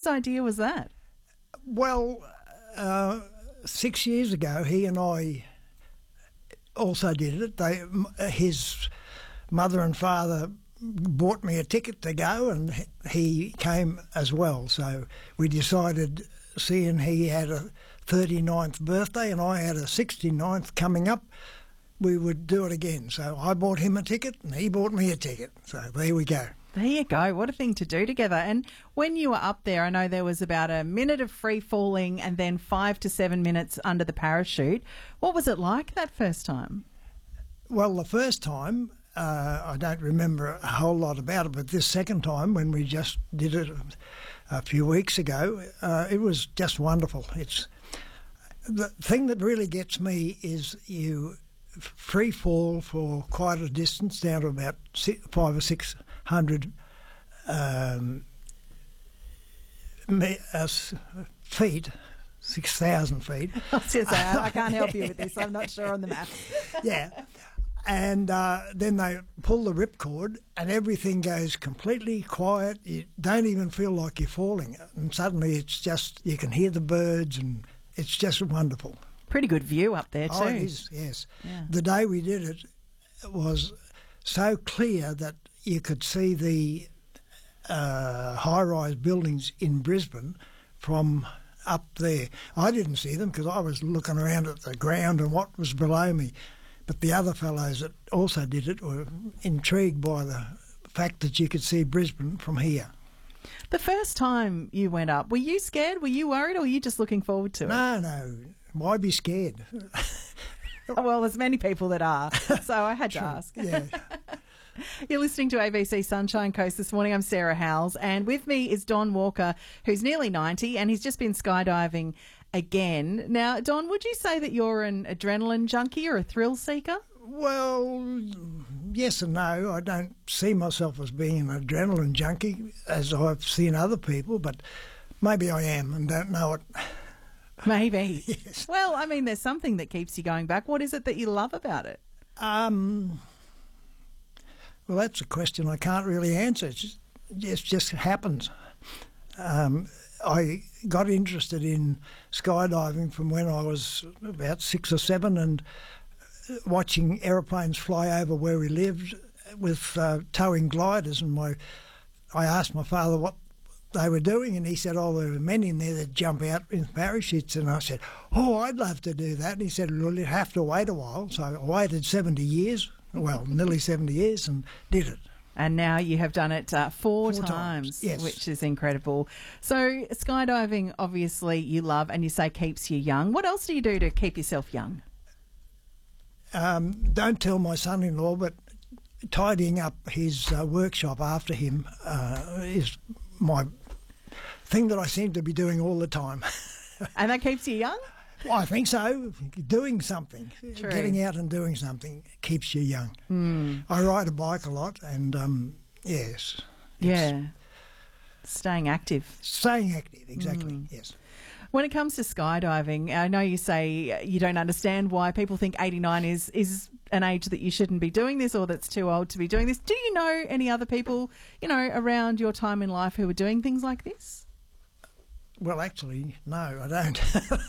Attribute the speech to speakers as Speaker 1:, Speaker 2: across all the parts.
Speaker 1: idea was that?
Speaker 2: Well, 6 years ago, he and I also did it. His mother and father bought me a ticket to go, and he came as well. So we decided, seeing he had a 39th birthday and I had a 69th coming up, we would do it again. So I bought him a ticket and he bought me a ticket. So there we go.
Speaker 1: There you go. What a thing to do together. And when you were up there, I know there was about a minute of free falling and then 5 to 7 minutes under the parachute. What was it like that first time?
Speaker 2: Well, the first time, I don't remember a whole lot about it, but this second time, when we just did it a few weeks ago, it was just wonderful. It's the thing that really gets me is you free fall for quite a distance, down to about 500 or 600 feet, 6,000 feet.
Speaker 1: I was going to say, I can't help you with this. I'm not sure on the map.
Speaker 2: Yeah. And then they pull the ripcord and everything goes completely quiet. You don't even feel like you're falling. And suddenly it's just, you can hear the birds and it's just wonderful.
Speaker 1: Pretty good view up there too.
Speaker 2: Oh, it is, yes.
Speaker 1: Yeah.
Speaker 2: The day we did it was so clear that you could see the high-rise buildings in Brisbane from up there. I didn't see them because I was looking around at the ground and what was below me. But the other fellows that also did it were intrigued by the fact that you could see Brisbane from here.
Speaker 1: The first time you went up, were you scared? Were you worried, or were you just looking forward to it?
Speaker 2: No. Why be scared?
Speaker 1: Well, there's many people that are, so I had to ask.
Speaker 2: Yeah.
Speaker 1: You're listening to ABC Sunshine Coast this morning. I'm Sarah Howells, and with me is Don Walker, who's nearly 90, and he's just been skydiving again. Now, Don, would you say that you're an adrenaline junkie or a thrill seeker?
Speaker 2: Well, yes and no. I don't see myself as being an adrenaline junkie, as I've seen other people, but maybe I am and don't know it.
Speaker 1: Maybe.
Speaker 2: Yes.
Speaker 1: Well, I mean, there's something that keeps you going back. What is it that you love about it?
Speaker 2: Well, that's a question I can't really answer. It just happens. I got interested in skydiving from when I was about 6 or 7 and watching aeroplanes fly over where we lived with towing gliders. And I asked my father what they were doing, and he said, there were men in there that jump out in parachutes. And I said, I'd love to do that. And he said, well, you'd have to wait a while. So I waited 70 years, well, nearly 70 years, and did it.
Speaker 1: And now you have done it four times,
Speaker 2: yes.
Speaker 1: Which is incredible. So skydiving, obviously, you love, and you say keeps you young. What else do you do to keep yourself young?
Speaker 2: Don't tell my son-in-law, but tidying up his workshop after him is my thing that I seem to be doing all the time.
Speaker 1: And that keeps you young?
Speaker 2: Well, I think so. Doing something,
Speaker 1: True.
Speaker 2: Getting out and doing something keeps you young. I ride a bike a lot, and yes.
Speaker 1: Yeah. Staying active.
Speaker 2: Staying active, exactly, yes.
Speaker 1: When it comes to skydiving, I know you say you don't understand why people think 89 is an age that you shouldn't be doing this or that's too old to be doing this. Do you know any other people, around your time in life who are doing things like this?
Speaker 2: Well, actually, no, I don't.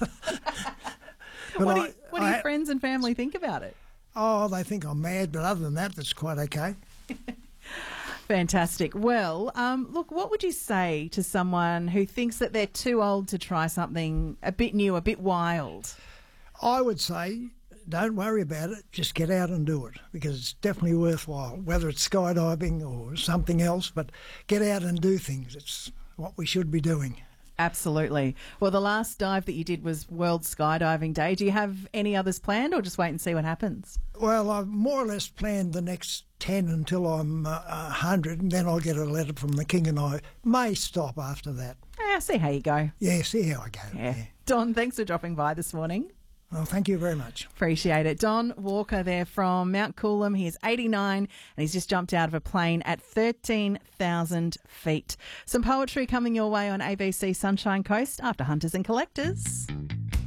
Speaker 1: What do your friends and family think about it?
Speaker 2: Oh, they think I'm mad, but other than that, that's quite okay.
Speaker 1: Fantastic. Well, look, what would you say to someone who thinks that they're too old to try something a bit new, a bit wild?
Speaker 2: I would say don't worry about it, just get out and do it, because it's definitely worthwhile, whether it's skydiving or something else, but get out and do things. It's what we should be doing.
Speaker 1: Absolutely. Well, the last dive that you did was World Skydiving Day. Do you have any others planned, or just wait and see what happens?
Speaker 2: Well, I've more or less planned the next 10 until I'm 100, and then I'll get a letter from the King and I may stop after that.
Speaker 1: See how you go.
Speaker 2: Yeah, see how I go.
Speaker 1: Yeah. Don, thanks for dropping by this morning.
Speaker 2: Well, thank you very much.
Speaker 1: Appreciate it. Don Walker there from Mount Coolum. He is 89 and he's just jumped out of a plane at 13,000 feet. Some poetry coming your way on ABC Sunshine Coast after Hunters and Collectors.